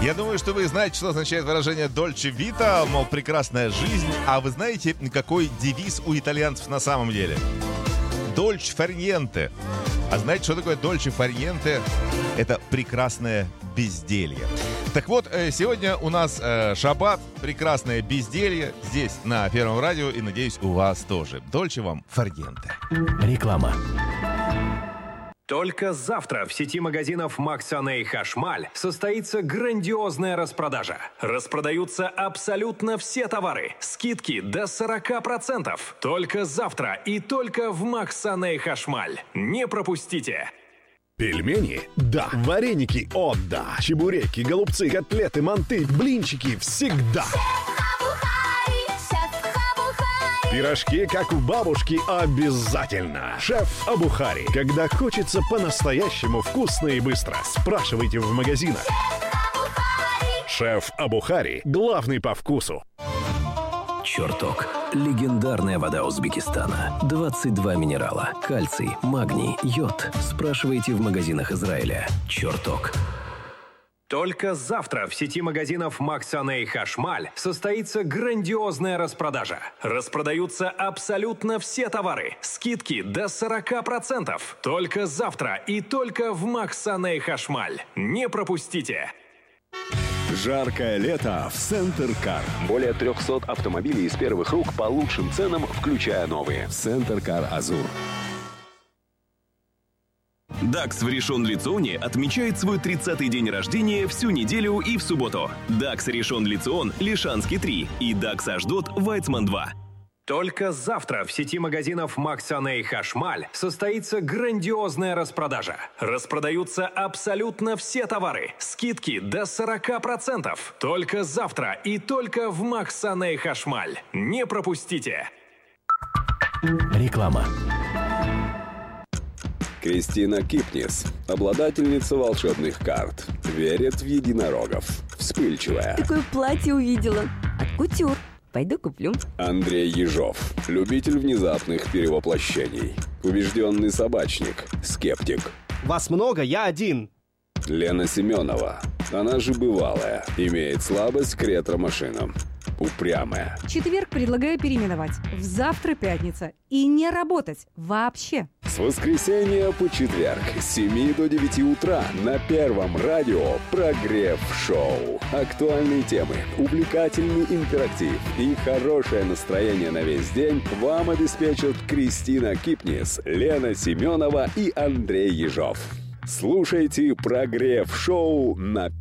Я думаю, что вы знаете, что означает выражение «Дольче Вита», мол, прекрасная жизнь. А вы знаете, какой девиз у итальянцев на самом деле? «Дольче фарниенте». А знаете, что такое «Дольче фарниенте»? Это прекрасное безделье. Так вот, сегодня у нас шаббат, прекрасное безделье здесь на Первом радио, и, надеюсь, у вас тоже. Дольче вам фарниенте. Реклама. Только завтра в сети магазинов Максане Хашмаль состоится грандиозная распродажа. Распродаются абсолютно все товары. Скидки до 40%. Только завтра и только в Максане Хашмаль. Не пропустите! Пельмени? Да. Вареники? О, да. Чебуреки, голубцы, котлеты, манты, блинчики всегда. Пирожки, как у бабушки, обязательно. Шеф Абухари. Когда хочется по-настоящему вкусно и быстро, спрашивайте в магазинах. Шеф Абухари. Главный по вкусу. «Чертог». Легендарная вода Узбекистана. 22 минерала. Кальций, магний, йод. Спрашивайте в магазинах Израиля. «Чертог». Только завтра в сети магазинов Максане Хашмаль состоится грандиозная распродажа. Распродаются абсолютно все товары. Скидки до 40%. Только завтра и только в Максане Хашмаль. Не пропустите! Жаркое лето в Центр Кар. Более 300 автомобилей из первых рук по лучшим ценам, включая новые. Центр Кар Азур. ДАКС в Ришон-Ле-Ционе отмечает свой 30-й день рождения всю неделю и в субботу. ДАКС Ришон-Ле-Цион, Лишанский 3 и ДАКС Ашдот, Вайцман 2. Только завтра в сети магазинов Максане Хашмаль состоится грандиозная распродажа. Распродаются абсолютно все товары. Скидки до 40%. Только завтра и только в Максане Хашмаль. Не пропустите! Реклама. Кристина Кипнис, обладательница волшебных карт, верит в единорогов, вспыльчивая. Такое платье увидела от Кутюр. Пойду куплю. Андрей Ежов, любитель внезапных перевоплощений, убежденный собачник, скептик. Вас много, я один. Лена Семенова, она же бывалая, имеет слабость к ретро-машинам. Упрямая. Четверг предлагаю переименовать в завтра пятница и не работать вообще. С воскресенья по четверг с 7 до 9 утра на Первом радио «Прогрев-шоу». Актуальные темы, увлекательный интерактив и хорошее настроение на весь день вам обеспечат Кристина Кипнис, Лена Семенова и Андрей Ежов. Слушайте «Прогрев-шоу» на